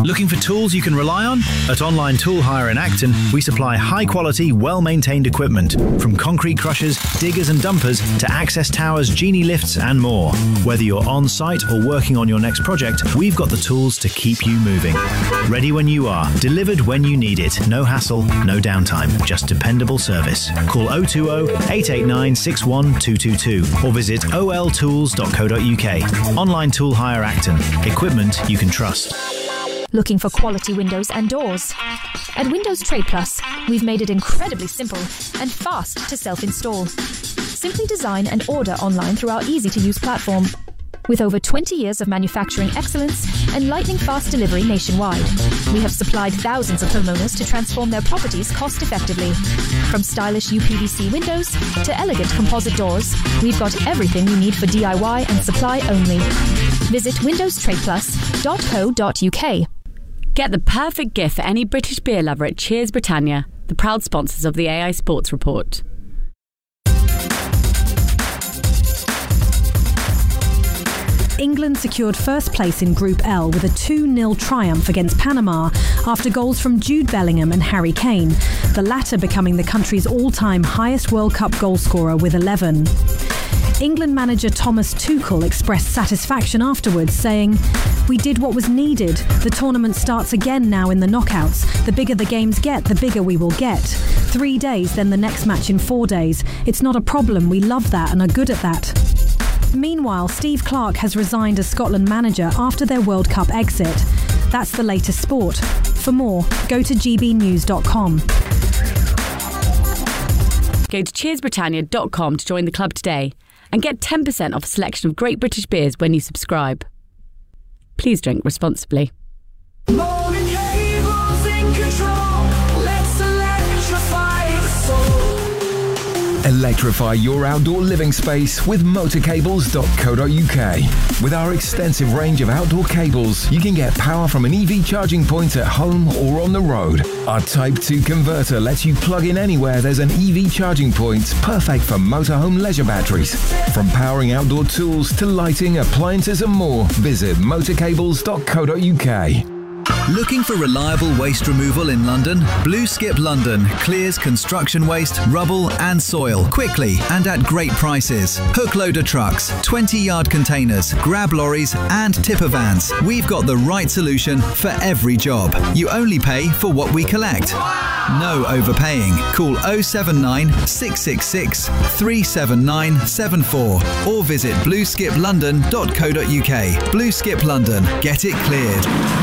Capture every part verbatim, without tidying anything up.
Looking for tools you can rely on? At Online Tool Hire in Acton, we supply high-quality, well-maintained equipment, from concrete crushers, diggers and dumpers to access towers, genie lifts and more. Whether you're on-site or working on your next project, we've got the tools to keep you moving. Ready when you are, delivered when you need it. No hassle, no downtime, just dependable service. Call oh two oh, eight eight nine, six one two two two or visit o l tools dot co dot u k. Online Tool Hire Acton. Equipment you can trust. Looking for quality windows and doors? At Windows Trade Plus, we've made it incredibly simple and fast to self-install. Simply design and order online through our easy-to-use platform. With over twenty years of manufacturing excellence and lightning-fast delivery nationwide, we have supplied thousands of homeowners to transform their properties cost-effectively. From stylish U P V C windows to elegant composite doors, we've got everything you need for D I Y and supply only. Visit windows trade plus dot co dot u k. Get the perfect gift for any British beer lover at Cheers Britannia, the proud sponsors of the A I Sports Report. England secured first place in Group L with a two nil triumph against Panama after goals from Jude Bellingham and Harry Kane, the latter becoming the country's all-time highest World Cup goalscorer with eleven. England manager Thomas Tuchel expressed satisfaction afterwards, saying, "We did what was needed. The tournament starts again now in the knockouts. The bigger the games get, the bigger we will get. Three days, then the next match in four days. It's not a problem. We love that and are good at that." Meanwhile, Steve Clarke has resigned as Scotland manager after their World Cup exit. That's the latest sport. For more, go to g b news dot com. Go to cheers britannia dot com to join the club today and get ten percent off a selection of great British beers when you subscribe. Please drink responsibly. Morning cables in control. Let's electrify the soul. Electrify your outdoor living space with motor cables dot co dot u k. With our extensive range of outdoor cables, you can get power from an E V charging point at home or on the road. Our Type two converter lets you plug in anywhere there's an E V charging point, perfect for motorhome leisure batteries. From powering outdoor tools to lighting, appliances and more, visit motor cables dot co dot u k. Looking for reliable waste removal in London? Blue Skip London clears construction waste, rubble and soil quickly and at great prices. Hook loader trucks, twenty yard containers, grab lorries and tipper vans. We've got the right solution for every job. You only pay for what we collect. No overpaying. Call oh seven nine, six six six, three seven nine seven four or visit blue skip london dot co dot u k. Blue Skip London. Get it cleared.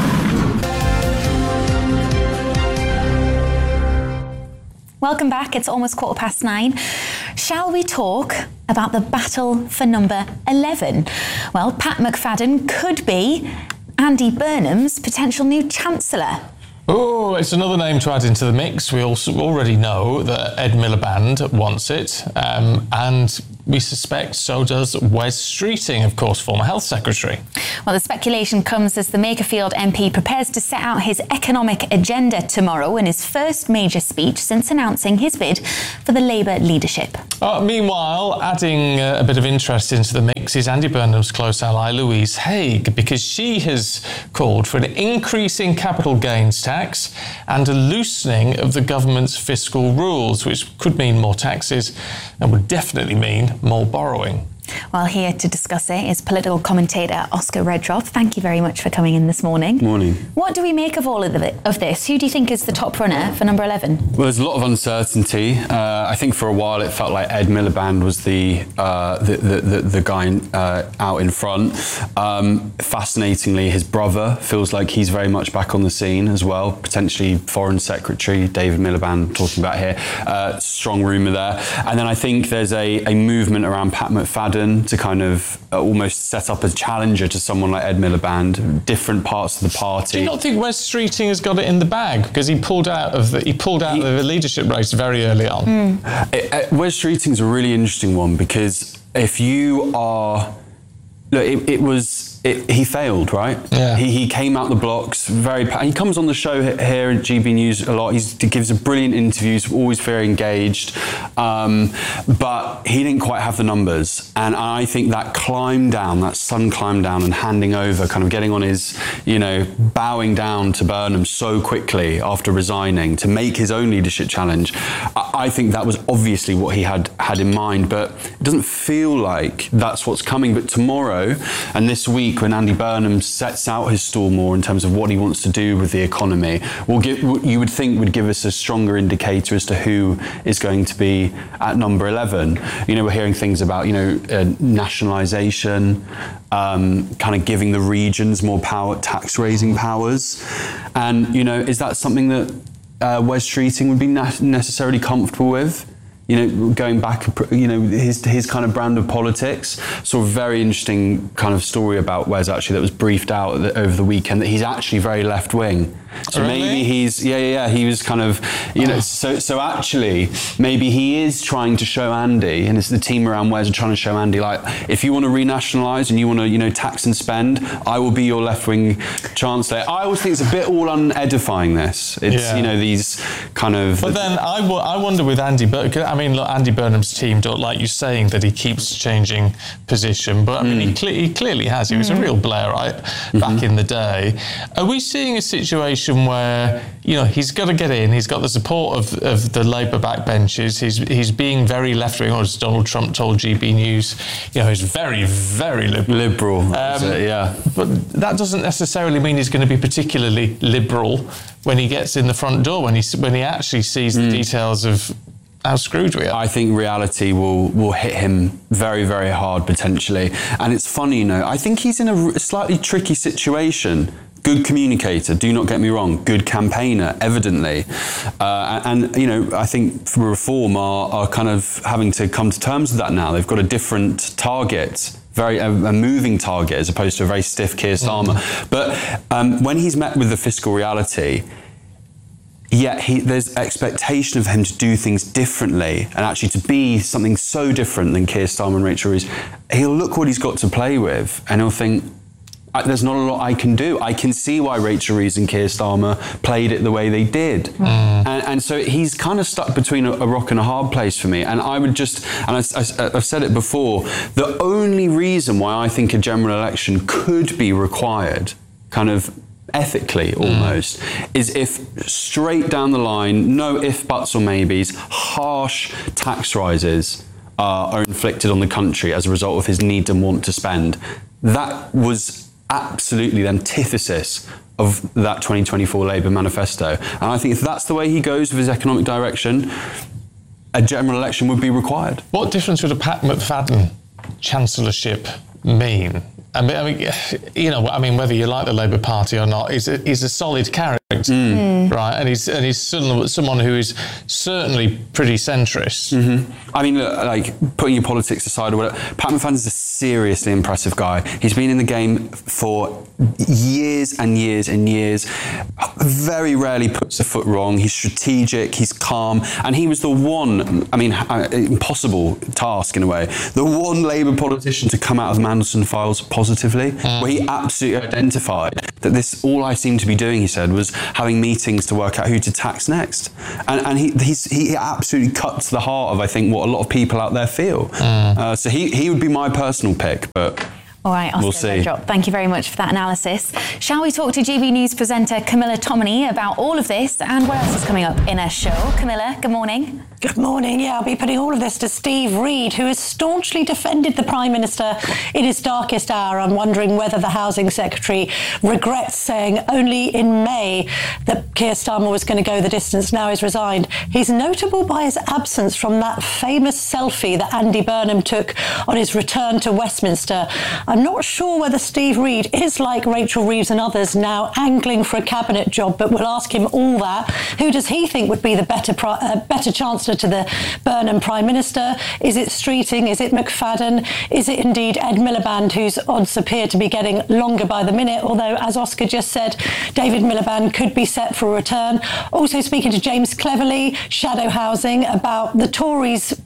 Welcome back. It's almost quarter past nine. Shall we talk about the battle for number eleven? Well, Pat McFadden could be Andy Burnham's potential new Chancellor. Oh, it's another name to add into the mix. We also already know that Ed Miliband wants it, um, and we suspect so does Wes Streeting, of course, former Health Secretary. Well, the speculation comes as the Makerfield M P prepares to set out his economic agenda tomorrow in his first major speech since announcing his bid for the Labour leadership. Uh, meanwhile, adding uh, a bit of interest into the mix is Andy Burnham's close ally Louise Haigh, because she has called for an increase in capital gains tax and a loosening of the government's fiscal rules, which could mean more taxes and would definitely mean more borrowing. Well, here to discuss it is political commentator Oscar Redroth. Thank you very much for coming in this morning. Morning. What do we make of all of, the, of this? Who do you think is the top runner for number eleven? Well, there's a lot of uncertainty. Uh, I think for a while it felt like Ed Miliband was the uh, the, the, the, the guy uh, out in front. Um, fascinatingly, his brother feels like he's very much back on the scene as well. Potentially Foreign Secretary David Miliband talking about here. Uh, strong rumour there. And then I think there's a, a movement around Pat McFadden to kind of uh, almost set up a challenger to someone like Ed Miliband, different parts of the party. Do you not think Wes Streeting has got it in the bag? Because he pulled out of the he pulled out he, of the leadership race very early on. Mm. Uh, uh, Wes Streeting's a really interesting one, because if you are look, it, it was it, he failed, right? Yeah. He, he came out the blocks very. He comes on the show here at G B News a lot. He's, he gives a brilliant interviews, always very engaged, um, but he didn't quite have the numbers. And I think that climb down, that sun climb down, and handing over, kind of getting on his, you know, bowing down to Burnham so quickly after resigning to make his own leadership challenge. I, I think that was obviously what he had had in mind, but it doesn't feel like that's what's coming. But tomorrow and this week, when Andy Burnham sets out his stall more in terms of what he wants to do with the economy, will give, you would think would give us a stronger indicator as to who is going to be at number eleven. You know, we're hearing things about, you know, uh, nationalisation, um, kind of giving the regions more power, tax raising powers. And, you know, is that something that uh, Wes Streeting would be na- necessarily comfortable with? You know, going back, you know, his his kind of brand of politics. Saw a very interesting kind of story about Wes actually that was briefed out over the weekend, that he's actually very left wing. So really? maybe he's yeah yeah yeah he was kind of, you know, so so actually maybe he is trying to show Andy, and it's the team around Wes are trying to show Andy, like, if you want to renationalise and you want to, you know, tax and spend, I will be your left wing chancellor. I always think it's a bit all unedifying, this. It's Yeah. you know, these kind of. But then I, w- I wonder with Andy Burnham, I mean, look, Andy Burnham's team don't like you saying that he keeps changing position, but I mean, Mm. he, cle- he clearly has. He was a real Blairite Mm-hmm. back in the day. Are we seeing a situation where, you know, he's got to get in, he's got the support of, of the Labour backbenches, he's he's being very left-wing, or as Donald Trump told G B News, you know, he's very, very liberal. Liberal, that's Um, it, yeah. But that doesn't necessarily mean he's going to be particularly liberal when he gets in the front door, when he, when he actually sees the details of how screwed we are. I think reality will will hit him very, very hard potentially. And it's funny, you know, I think he's in a r- slightly tricky situation. Good communicator, do not get me wrong. Good campaigner, evidently. Uh, and, and, you know, I think for Reform are, are kind of having to come to terms with that now. They've got a different target. Very a, a moving target as opposed to a very stiff Keir Starmer. Mm. But um, when he's met with the fiscal reality, yet he, there's expectation of him to do things differently and actually to be something so different than Keir Starmer and Rachel Reeves. He'll look what he's got to play with and he'll think, there's not a lot I can do. I can see why Rachel Reeves and Keir Starmer played it the way they did. Mm. And, and so he's kind of stuck between a, a rock and a hard place for me. And I would just, and I, I, I've said it before, the only reason why I think a general election could be required, kind of ethically almost, mm. is if straight down the line, no if, buts or maybes, harsh tax rises uh, are inflicted on the country as a result of his need and want to spend. That was absolutely the antithesis of that twenty twenty-four Labour manifesto. And I think if that's the way he goes with his economic direction, a general election would be required. What difference would a Pat McFadden chancellorship mean? I mean, I mean, you know, I mean, whether you like the Labour Party or not, he's a, he's a solid character, mm. right? And he's and he's someone, someone who is certainly pretty centrist. Mm-hmm. I mean, look, like, putting your politics aside or whatever, Pat McFadden's a seriously impressive guy. He's been in the game for years and years and years. Very rarely puts a foot wrong. He's strategic. He's calm, and he was the one. I mean, uh, impossible task in a way. The one Labour politician to come out of the Mandelson files positively, mm. where he absolutely identified that this, all I seemed to be doing, he said, was having meetings to work out who to tax next. And, and he he's, he absolutely cut to the heart of, I think, what a lot of people out there feel. Mm. Uh, so he, he would be my personal pick, but... All right, Oscar we'll see. Bedrop, thank you very much for that analysis. Shall we talk to G B News presenter Camilla Tominey about all of this and what else is coming up in our show? Camilla, good morning. Good morning. Yeah, I'll be putting all of this to Steve Reid, who has staunchly defended the Prime Minister in his darkest hour. I'm wondering whether the Housing Secretary regrets saying only in May that Keir Starmer was going to go the distance. Now he's resigned. He's notable by his absence from that famous selfie that Andy Burnham took on his return to Westminster. I'm not sure whether Steve Reid is like Rachel Reeves and others now angling for a cabinet job, but we'll ask him all that. Who does he think would be the better pri- uh, better Chancellor to the Burnham Prime Minister? Is it Streeting? Is it McFadden? Is it indeed Ed Miliband, whose odds appear to be getting longer by the minute? Although, as Oscar just said, David Miliband could be set for a return. Also speaking to James Cleverly, Shadow Housing, about the Tories'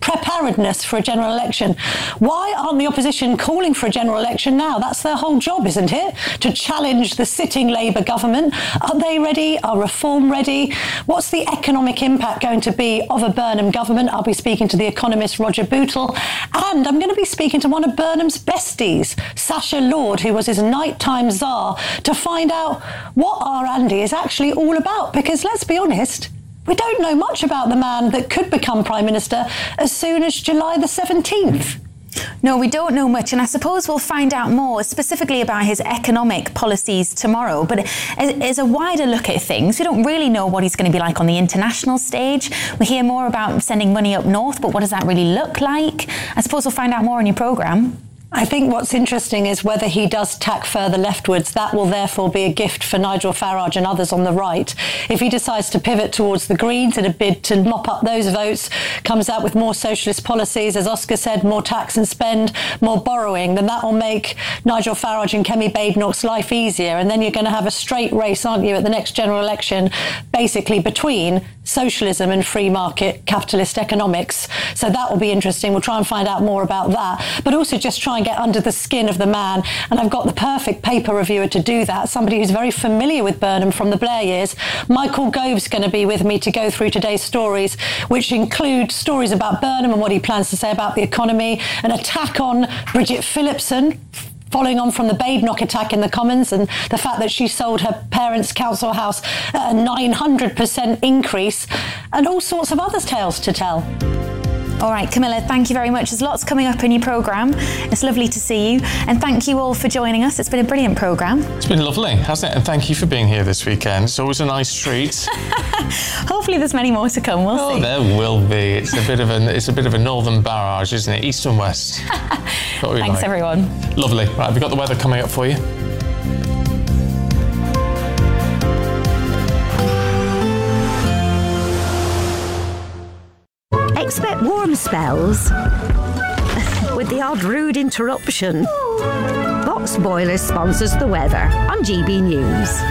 preparedness for a general election. Why aren't the opposition calling for a general election now? That's their whole job, isn't it? To challenge the sitting Labour government. Are they ready? Are reform ready? What's the economic impact going to be of a Burnham government? I'll be speaking to the economist Roger Bootle, and I'm going to be speaking to one of Burnham's besties, Sacha Lord, who was his nighttime czar, to find out what our Andy is actually all about. Because let's be honest, we don't know much about the man that could become Prime Minister as soon as July the seventeenth. No, we don't know much, and I suppose we'll find out more specifically about his economic policies tomorrow. But as a wider look at things, we don't really know what he's going to be like on the international stage. We hear more about sending money up north, but what does that really look like? I suppose we'll find out more in your programme. I think what's interesting is whether he does tack further leftwards. That will therefore be a gift for Nigel Farage and others on the right. If he decides to pivot towards the Greens in a bid to mop up those votes, comes out with more socialist policies, as Oscar said, more tax and spend, more borrowing, then that will make Nigel Farage and Kemi Badenoch's life easier. And then you're going to have a straight race, aren't you, at the next general election, basically between socialism and free market capitalist economics. So that will be interesting. We'll try and find out more about that, but also just try and get under the skin of the man. And I've got the perfect paper reviewer to do that, somebody who's very familiar with Burnham from the Blair years. Michael Gove's going to be with me to go through today's stories, which include stories about Burnham and what he plans to say about the economy, an attack on Bridget Phillipson, following on from the Badenoch attack in the Commons and the fact that she sold her parents' council house at a nine hundred percent increase, and all sorts of other tales to tell. All right, Camilla, thank you very much. There's lots coming up in your programme. It's lovely to see you. And thank you all for joining us. It's been a brilliant programme. It's been lovely, hasn't it? And thank you for being here this weekend. It's always a nice treat. Hopefully there's many more to come. We'll oh, see. There will be. It's a bit of a it's a bit of a northern barrage, isn't it? East and west. Thanks, like. everyone. Lovely. Right, have we got the weather coming up for you? Expect warm spells with the odd rude interruption. Box Boilers sponsors the weather on G B News.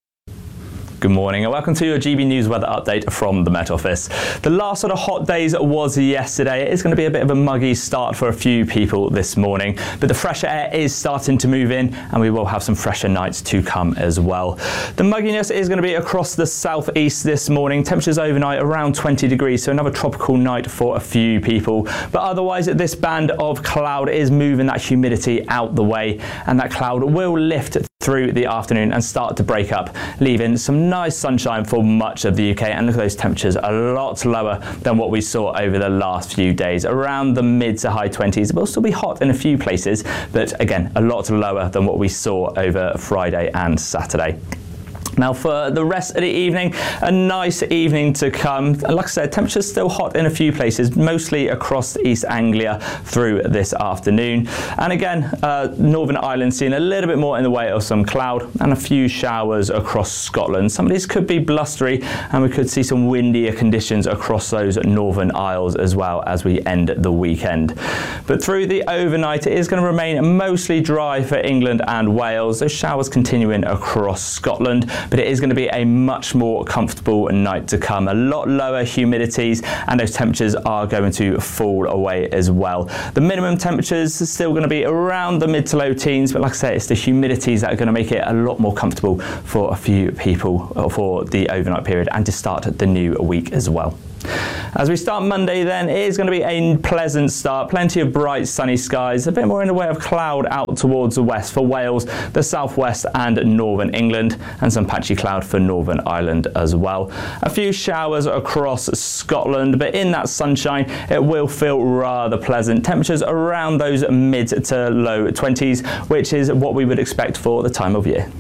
Good morning and welcome to your G B News weather update from the Met Office. The last sort of hot days was yesterday. It's going to be a bit of a muggy start for a few people this morning, but the fresher air is starting to move in and we will have some fresher nights to come as well. The mugginess is going to be across the southeast this morning. Temperatures overnight around twenty degrees, so another tropical night for a few people. But otherwise, this band of cloud is moving that humidity out the way, and that cloud will lift through the afternoon and start to break up, leaving some nice sunshine for much of the U K. And look at those temperatures, a lot lower than what we saw over the last few days, around the mid to high twenties. It will still be hot in a few places, but again, a lot lower than what we saw over Friday and Saturday. Now for the rest of the evening, a nice evening to come. Like I said, temperatures still hot in a few places, mostly across East Anglia through this afternoon. And again, uh, Northern Ireland seeing a little bit more in the way of some cloud and a few showers across Scotland. Some of these could be blustery and we could see some windier conditions across those Northern Isles as well as we end the weekend. But through the overnight, it is going to remain mostly dry for England and Wales. Those showers continuing across Scotland, but it is going to be a much more comfortable night to come. A lot lower humidities and those temperatures are going to fall away as well. The minimum temperatures are still going to be around the mid to low teens, but like I say, it's the humidities that are going to make it a lot more comfortable for a few people for the overnight period and to start the new week as well. As we start Monday then, it is going to be a pleasant start, plenty of bright sunny skies, a bit more in the way of cloud out towards the west for Wales, the southwest and northern England, and some patchy cloud for Northern Ireland as well. A few showers across Scotland, but in that sunshine it will feel rather pleasant. Temperatures around those mid to low twenties, which is what we would expect for the time of year.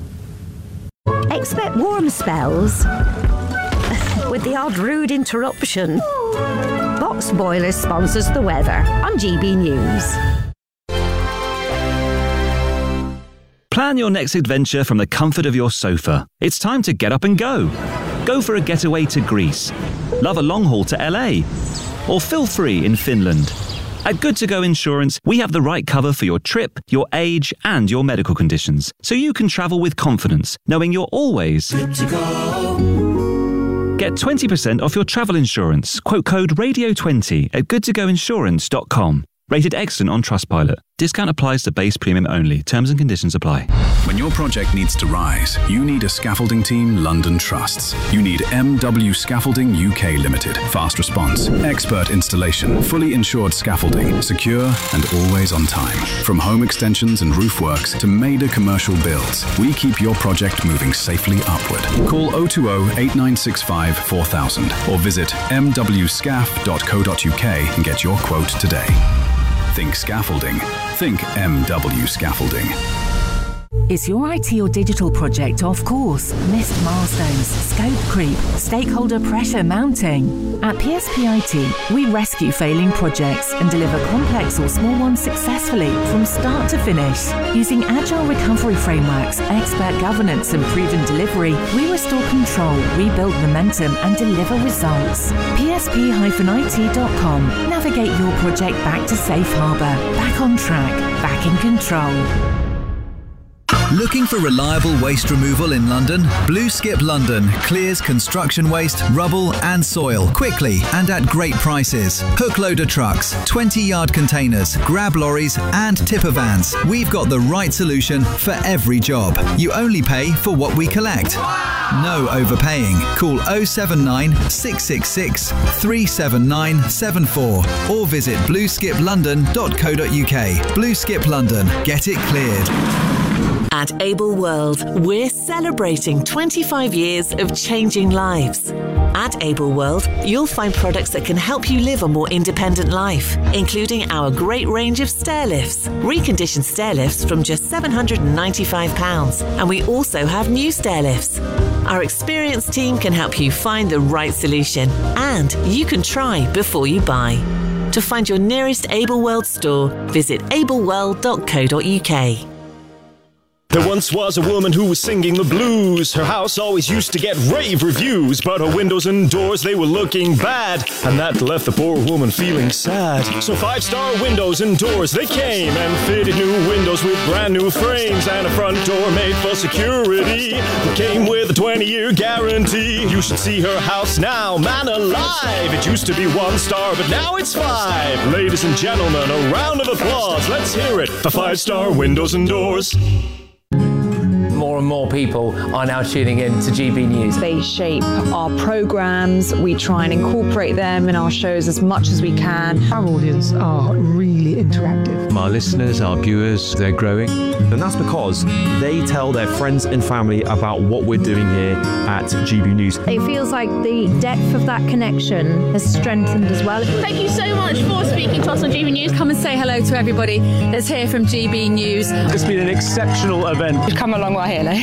Expect warm spells with the odd rude interruption. Box Boilers sponsors the weather on G B News. Plan your next adventure from the comfort of your sofa. It's time to get up and go. Go for a getaway to Greece. Love a long haul to L A. Or feel free in Finland. At Good To Go Insurance, we have the right cover for your trip, your age, and your medical conditions, so you can travel with confidence, knowing you're always good to go. Get Get twenty percent off your travel insurance. Quote code radio twenty at good to go insurance dot com. Rated excellent on Trustpilot. Discount applies to base premium only. Terms and conditions apply. When your project needs to rise, you need a scaffolding team London trusts. You need M W Scaffolding U K Limited. Fast response, expert installation, fully insured scaffolding, secure and always on time. From home extensions and roof works to major commercial builds, we keep your project moving safely upward. Call oh two oh, eight nine six five, four thousand or visit m w scaf dot co dot u k and get your quote today. Think scaffolding. Think M W Scaffolding. Is your I T or digital project off course? Missed milestones, scope creep, stakeholder pressure mounting? At P S P I T, we rescue failing projects and deliver complex or small ones successfully from start to finish. Using agile recovery frameworks, expert governance and proven delivery, we restore control, rebuild momentum and deliver results. P S P I T dot com. Navigate your project back to safe harbour, back on track, back in control. Looking for reliable waste removal in London? Blue Skip London clears construction waste, rubble and soil quickly and at great prices. Hook loader trucks, twenty yard containers, grab lorries and tipper vans. We've got the right solution for every job. You only pay for what we collect. No overpaying. Call oh seven nine, six six six, three seven nine seven four or visit blue skip london dot co dot u k. Blue Skip London. Get it cleared. At Able World, we're celebrating twenty-five years of changing lives. At Able World, you'll find products that can help you live a more independent life, including our great range of stair lifts, reconditioned stair lifts from just seven hundred ninety-five pounds, and we also have new stair lifts. Our experienced team can help you find the right solution, and you can try before you buy. To find your nearest Able World store, visit able world dot co dot u k. There once was a woman who was singing the blues. Her house always used to get rave reviews, but her windows and doors, they were looking bad, and that left the poor woman feeling sad. So Five Star Windows and Doors, they came and fitted new windows with brand new frames and a front door made for security that came with a twenty year guarantee. You should see her house now, man alive. It used to be one star, but now it's five. Ladies and gentlemen, a round of applause. Let's hear it for Five Star Windows and Doors. More and more people are now tuning in to G B News. They shape our programmes. We try and incorporate them in our shows as much as we can. Our audience are really interactive. Our listeners, our viewers, they're growing. And that's because they tell their friends and family about what we're doing here at G B News. It feels like the depth of that connection has strengthened as well. Thank you so much for speaking to us on G B News. Come and say hello to everybody that's here from G B News. It's been an exceptional event. We've come a long way here now.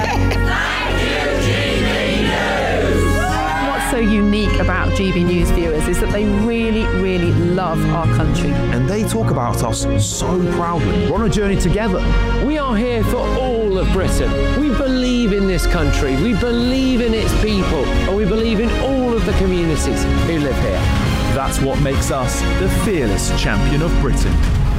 What's so unique about G B News viewers is that they really, really love our country. And they talk about us so proudly. We're on a journey together. We are here for all of Britain. We believe in this country, we believe in its people, and we believe in all of the communities who live here. That's what makes us the fearless champion of Britain.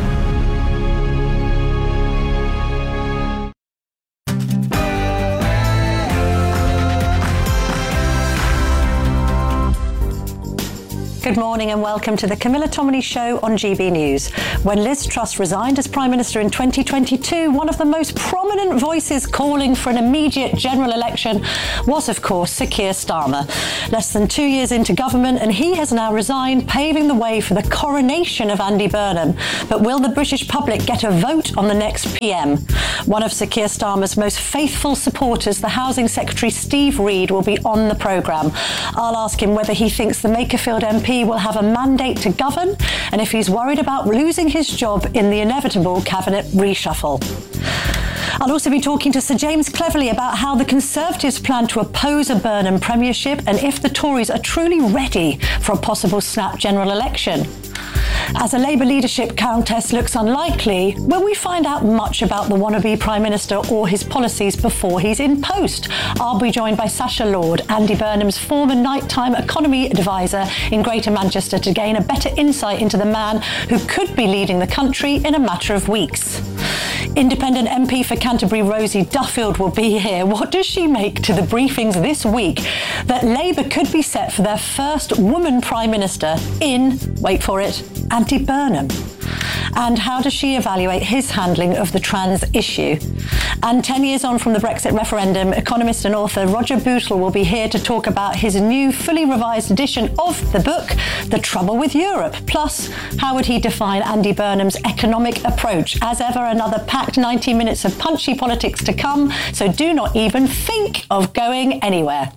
Good morning and welcome to the Camilla Tominey Show on G B News. When Liz Truss resigned as Prime Minister in twenty twenty-two, one of the most prominent voices calling for an immediate general election was, of course, Sir Keir Starmer. Less than two years into government, and he has now resigned, paving the way for the coronation of Andy Burnham. But will the British public get a vote on the next P M? One of Sir Keir Starmer's most faithful supporters, the Housing Secretary Steve Reid, will be on the programme. I'll ask him whether he thinks the Makerfield M P will have a mandate to govern, and if he's worried about losing his job in the inevitable cabinet reshuffle. I'll also be talking to Sir James Cleverly about how the Conservatives plan to oppose a Burnham premiership and if the Tories are truly ready for a possible snap general election. As a Labour leadership contest looks unlikely, will we find out much about the wannabe Prime Minister or his policies before he's in post? I'll be joined by Sacha Lord, Andy Burnham's former nighttime economy advisor in Greater Manchester, to gain a better insight into the man who could be leading the country in a matter of weeks. Independent M P for Canterbury Rosie Duffield will be here. What does she make to the briefings this week that Labour could be set for their first woman Prime Minister in, wait for it, Andy Burnham? And how does she evaluate his handling of the trans issue? And ten years on from the Brexit referendum, economist and author Roger Bootle will be here to talk about his new, fully revised edition of the book, The Trouble with Europe. Plus, how would he define Andy Burnham's economic approach? As ever, another packed ninety minutes of punchy politics to come, so do not even think of going anywhere.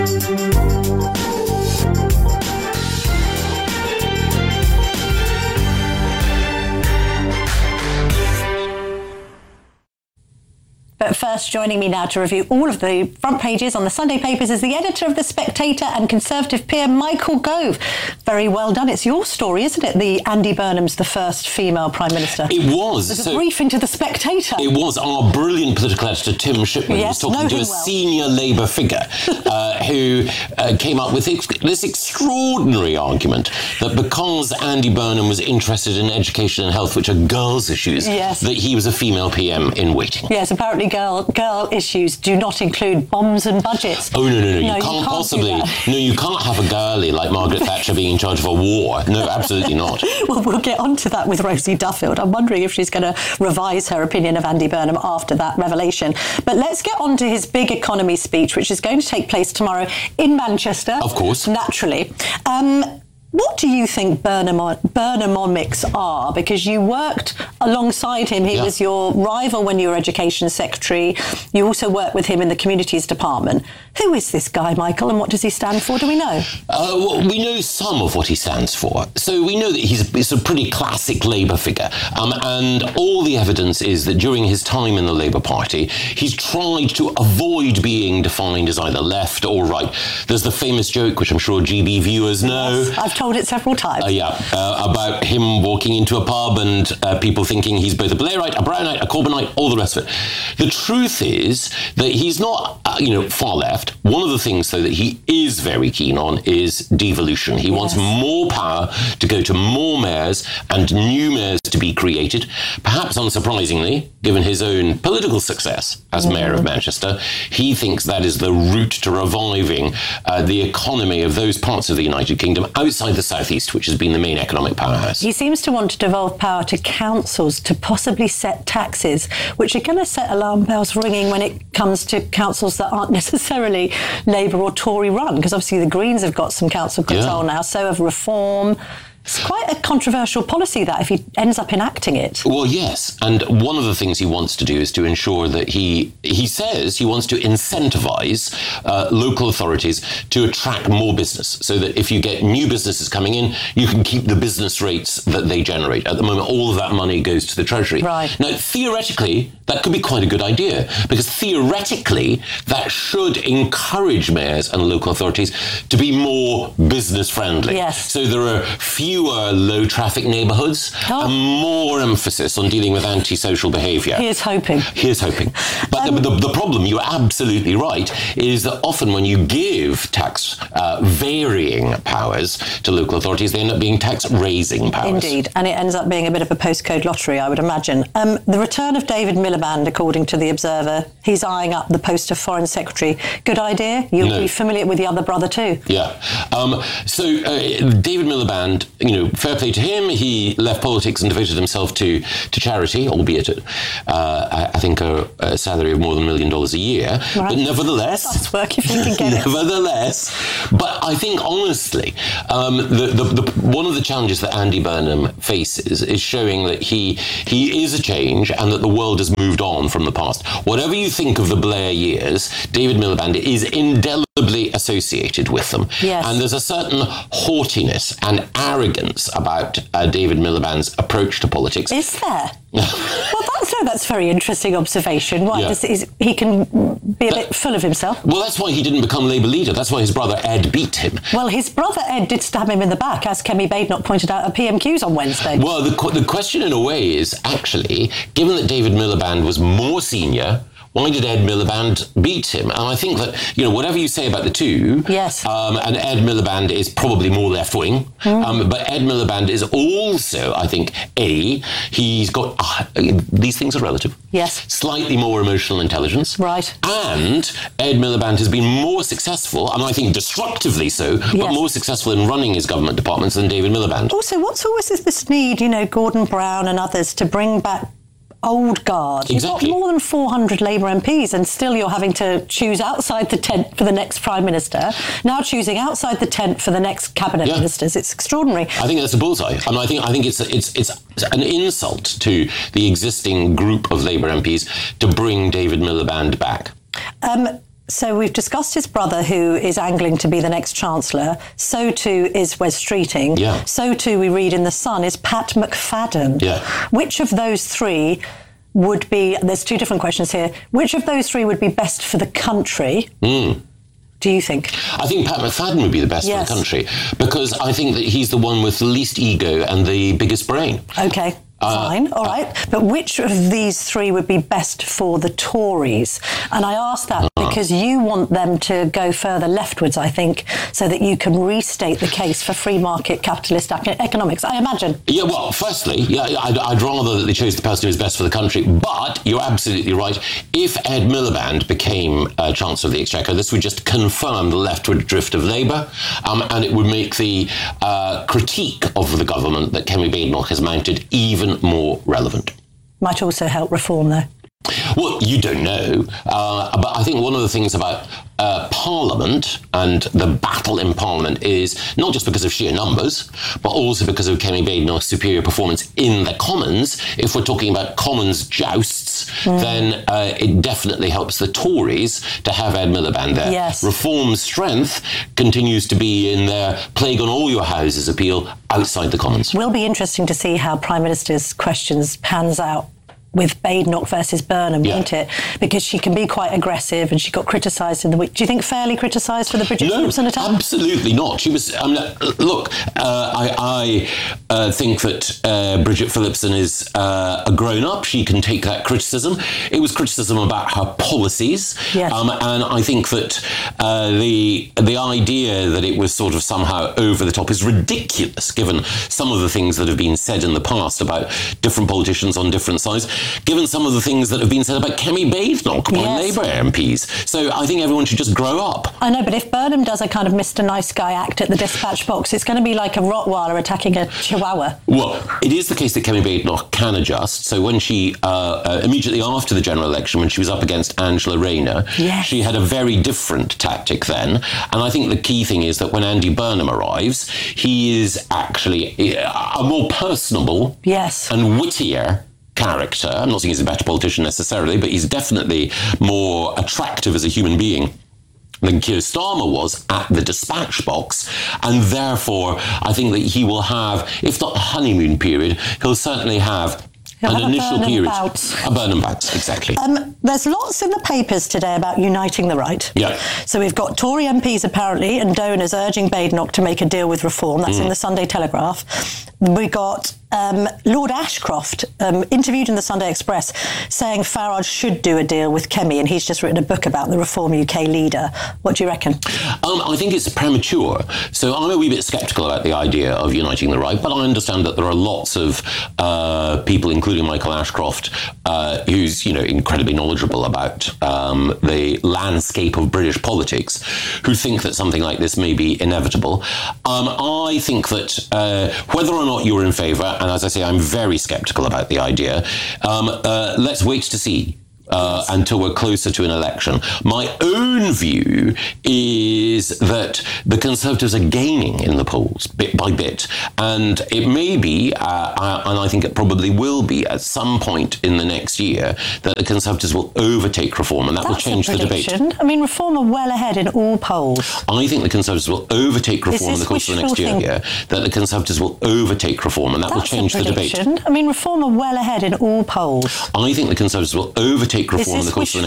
But first, joining me now to review all of the front pages on the Sunday papers is the editor of The Spectator and Conservative peer, Michael Gove. Very well done. It's your story, isn't it? The Andy Burnham's the first female Prime Minister. It was. There's so a briefing to The Spectator. It was. Our brilliant political editor, Tim Shipman, yes, was talking to a well. senior Labour figure uh, who uh, came up with ex- this extraordinary argument that because Andy Burnham was interested in education and health, which are girls' issues, yes. that he was a female P M in waiting. Yes, apparently girl girl issues do not include bombs and budgets. Oh, no, no, no. no you, can't can't you can't possibly... No, you can't have a girlie like Margaret Thatcher being in charge of a war. No, absolutely not. Well, we'll get on to that with Rosie Duffield. I'm wondering if she's going to revise her opinion of Andy Burnham after that revelation. But let's get on to his big economy speech, which is going to take place tomorrow in Manchester. Of course. Naturally. Um... What do you think Burnham- Burnhamomics are? Because you worked alongside him. He yeah. was your rival when you were Education Secretary. You also worked with him in the Communities Department. Who is this guy, Michael, and what does he stand for? Do we know? Uh, well, we know some of what he stands for. So we know that he's, he's a pretty classic Labour figure. Um, and all the evidence is that during his time in the Labour Party, he's tried to avoid being defined as either left or right. There's the famous joke, which I'm sure G B viewers know. Yes, I've told it several times. Uh, yeah, uh, about him walking into a pub and uh, people thinking he's both a Blairite, a Brownite, a Corbynite, all the rest of it. The truth is that he's not, uh, you know, far left. One of the things, though, that he is very keen on is devolution. He yes. wants more power to go to more mayors and new mayors to be created. Perhaps unsurprisingly, given his own political success as mm. mayor of Manchester, he thinks that is the route to reviving uh, the economy of those parts of the United Kingdom outside the southeast, which has been the main economic powerhouse. He seems to want to devolve power to councils to possibly set taxes, which are going to set alarm bells ringing when it comes to councils that aren't necessarily Labour or Tory run, because obviously the Greens have got some council control yeah. now, so have Reform. It's quite a controversial policy, that, if he ends up enacting it. Well, yes. And one of the things he wants to do is to ensure that he, he says he wants to incentivise uh, local authorities to attract more business, so that if you get new businesses coming in, you can keep the business rates that they generate. At the moment, all of that money goes to the Treasury. Right. Now, theoretically, that could be quite a good idea, because theoretically, that should encourage mayors and local authorities to be more business-friendly. Yes. So there are fewer low-traffic neighbourhoods oh. and more emphasis on dealing with antisocial behaviour. Here's hoping. Here's hoping. But um, the, the, the problem, you're absolutely right, is that often when you give tax uh, varying powers to local authorities, they end up being tax-raising powers. Indeed, and it ends up being a bit of a postcode lottery, I would imagine. Um, the return of David Miliband, according to The Observer, he's eyeing up the post of Foreign Secretary. Good idea? You'll no. be familiar with the other brother too. Yeah. Um, so uh, David Miliband, you know, fair play to him. He left politics and devoted himself to, to charity, albeit at, uh, I, I think, a, a salary of more than a million dollars a year. Right. But nevertheless... That's work if you can get it. Nevertheless, but I think, honestly, um, the, the, the, one of the challenges that Andy Burnham faces is showing that he, he is a change and that the world has moved on from the past. Whatever you think of the Blair years, David Miliband is indelibly indelibly associated with them. Yes. And there's a certain haughtiness and arrogance about uh, David Miliband's approach to politics. Is there? Well, that's, no, that's a very interesting observation. Why? Yeah. Is, is, he can be a bit full of himself. Well, that's why he didn't become Labour leader. That's why his brother Ed beat him. Well, his brother Ed did stab him in the back, as Kemi Badenoch pointed out at P M Qs on Wednesday. Well, the, the question in a way is, actually, given that David Miliband was more senior, why did Ed Miliband beat him? And I think that, you know, whatever you say about the two, yes, um, and Ed Miliband is probably more left-wing, mm. um, but Ed Miliband is also, I think, A, he's got, uh, these things are relative. Yes. Slightly more emotional intelligence. Right. And Ed Miliband has been more successful, and I think destructively so, yes. but more successful in running his government departments than David Miliband. Also, what's always this need, you know, Gordon Brown and others to bring back old guard. Exactly. You've got more than four hundred Labour M Ps and still you're having to choose outside the tent for the next Prime Minister, now choosing outside the tent for the next Cabinet yeah. Ministers. It's extraordinary. I think that's a bullseye. I mean, I think I think it's it's it's an insult to the existing group of Labour M Ps to bring David Miliband back. Um, So we've discussed his brother, who is angling to be the next Chancellor. So too is Wes Streeting. Yeah. So too, we read in The Sun, is Pat McFadden. Yeah. Which of those three would be, there's two different questions here, which of those three would be best for the country? Mm. Do you think? I think Pat McFadden would be the best yes. for the country, because I think that he's the one with the least ego and the biggest brain. OK. Fine, uh, all right. But which of these three would be best for the Tories? And I ask that uh, because you want them to go further leftwards, I think, so that you can restate the case for free market capitalist economics, I imagine. Yeah, well, firstly, yeah, I'd, I'd rather that they chose the person who's best for the country. But you're absolutely right. If Ed Miliband became uh, Chancellor of the Exchequer, this would just confirm the leftward drift of Labour, um, and it would make the uh, critique of the government that Kemi Badenoch has mounted even more relevant. Might also help reform, though. Well, you don't know, uh, but I think one of the things about uh, Parliament and the battle in Parliament is not just because of sheer numbers, but also because of Kemi Badenoch's superior performance in the Commons. If we're talking about Commons jousts, mm. then uh, it definitely helps the Tories to have Ed Miliband there. Yes. Reform's strength continues to be in their plague on all your houses appeal outside the Commons. Will be interesting to see how Prime Minister's questions pans out with Badenoch versus Burnham, yeah. won't it? Because she can be quite aggressive, and she got criticised in the week. Do you think fairly criticised for the Bridget no, Phillipson attack? Absolutely not. She was. I mean, look, uh, I, I uh, think that uh, Bridget Phillipson is uh, a grown-up. She can take that criticism. It was criticism about her policies, yes. um, and I think that uh, the the idea that it was sort of somehow over the top is ridiculous, given some of the things that have been said in the past about different politicians on different sides. Given some of the things that have been said about Kemi Badenoch by yes. Labour M Ps. So I think everyone should just grow up. I know, but if Burnham does a kind of Mister Nice Guy act at the dispatch box, it's going to be like a Rottweiler attacking a Chihuahua. Well, it is the case that Kemi Badenoch can adjust. So when she, uh, uh, immediately after the general election, when she was up against Angela Rayner, yes. she had a very different tactic then. And I think the key thing is that when Andy Burnham arrives, he is actually a more personable yes. and wittier character. I'm not saying he's a better politician necessarily, but he's definitely more attractive as a human being than Keir Starmer was at the dispatch box. And therefore, I think that he will have, if not a honeymoon period, he'll certainly have He'll an have initial a period. Bout. A Burnham bout, exactly. Um, there's lots in the papers today about uniting the right. Yeah. So we've got Tory M Ps apparently and donors urging Badenoch to make a deal with reform. That's mm. in the Sunday Telegraph. We got um, Lord Ashcroft um, interviewed in the Sunday Express saying Farage should do a deal with Kemi, and he's just written a book about the Reform U K leader. What do you reckon? Um, I think it's premature. So I'm a wee bit sceptical about the idea of uniting the right, but I understand that there are lots of uh, people, including Michael Ashcroft, uh, who's you know incredibly knowledgeable about um, the landscape of British politics, who think that something like this may be inevitable. Um, I think that uh, whether or not you're in favour, and as I say, I'm very sceptical about the idea, um, uh, let's wait to see uh, until we're closer to an election. My own view is that the Conservatives are gaining in the polls bit by bit, and it may be, uh, uh, and I think it probably will be at some point in the next year, that the Conservatives will overtake Reform, and that That's will change a the debate. prediction. I mean, Reform are well ahead in all polls. I think the Conservatives will overtake Reform in the course of the next year. think- Here, that the Conservatives will overtake Reform, and that That's will change a the debate. prediction. I mean, Reform are well ahead in all polls. I think the Conservatives will overtake Is Reform in this the course of the